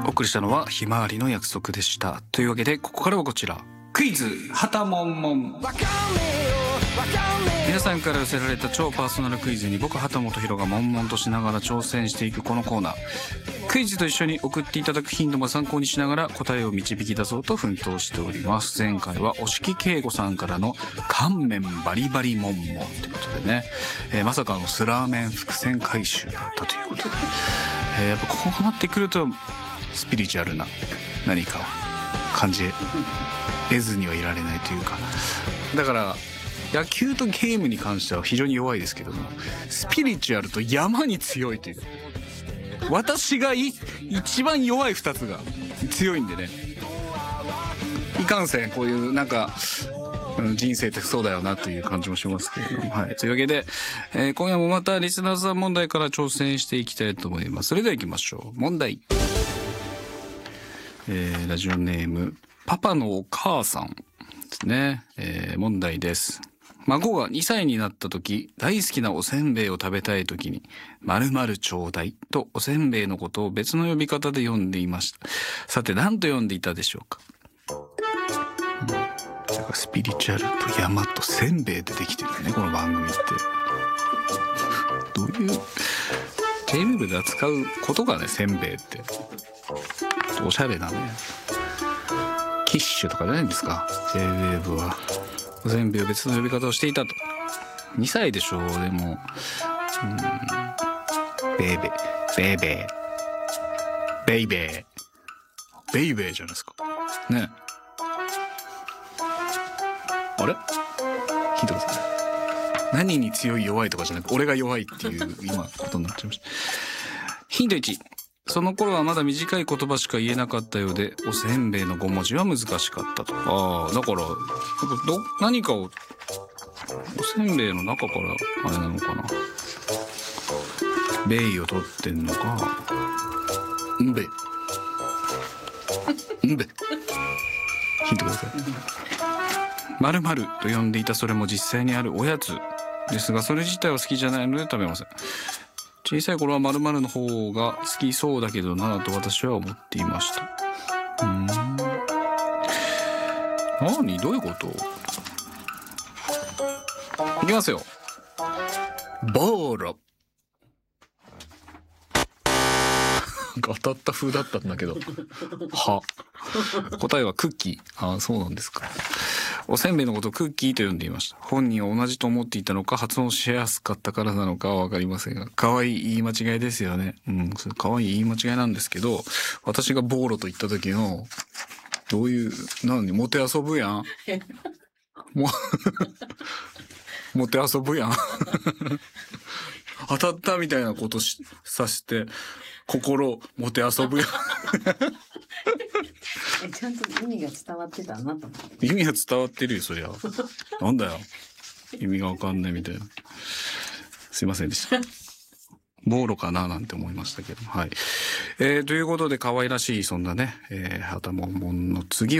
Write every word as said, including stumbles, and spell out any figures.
お送りしたのはひまわりの約束でした。というわけでここからはこちら、クイズはたもんもん。皆さんから寄せられた超パーソナルクイズに僕畑本博が悶々としながら挑戦していくこのコーナー。クイズと一緒に送っていただくヒントも参考にしながら答えを導き出そうと奮闘しております。前回は押木圭吾さんからの乾麺バリバリモンモンということでね、えー、まさかのスラーメン伏線回収だったということで、えー、やっぱこうなってくるとスピリチュアルな何かを感じ得ずにはいられないというか、だから野球とゲームに関しては非常に弱いですけども、スピリチュアルと山に強いという、私がい一番弱いふたつが強いんでね、いかんせんこういうなんか、うん、人生ってそうだよなという感じもしますけれども、はい、というわけで、えー、今夜もまたリスナーさん問題から挑戦していきたいと思います。それでは行きましょう。問題、えー、ラジオネームパパのお母さんですね、えー、問題です。孫がにさいになった時、大好きなおせんべいを食べたい時に〇〇ちょうだいとおせんべいのことを別の呼び方で呼んでいました。さて何と呼んでいたでしょうか。うん、だからスピリチュアルと山とせんべいでできてるよね、この番組って。どういう J-ウェーブ で扱うことがね、せんべいっておしゃれなね、キッシュとかじゃないんですか、 J-ウェーブ は。おせんべいを別の呼び方をしていたと。にさいでしょう。でも、うん、ベイベーベイベーベイベーベイベーじゃないですかね。あれヒントください。何に強い弱いとかじゃなく、俺が弱いっていう今ことになっちゃいました。ヒントいち、その頃はまだ短い言葉しか言えなかったようで、おせんべいのご文字は難しかったと。ああ、だからど何かをおせんべいの中からあれなのかな、ベイを取ってんのか、んべんべヒントください。〇〇と呼んでいたそれも実際にあるおやつですが、それ自体は好きじゃないので食べません。小さい頃は〇〇の方が好きそうだけどなぁと私は思っていました。うーん、何、どういうこと。いきますよ。ボーロ。当たった風だったんだけどは答えはクッキー。ああ、そうなんですか。おせんべいのことをクッキーと呼んでいました。本人は同じと思っていたのか、発音しやすかったからなのかは分かりませんが、可愛い言い間違いですよね。うん、それ可愛い言い間違いなんですけど、私がボーロと言った時のどういう、何、モテ遊ぶやんもモテ遊ぶやん当たったみたいなことしさして心モテ遊ぶやんちゃんと意味が伝わってたなと思って。 意味が伝わってるよ、そりゃ。なんだよ、意味がわかんないみたいな。すいませんでした。ボーロかななんて思いましたけど、はい。えー、ということで可愛らしいそんなね、えー、はたもんもんの次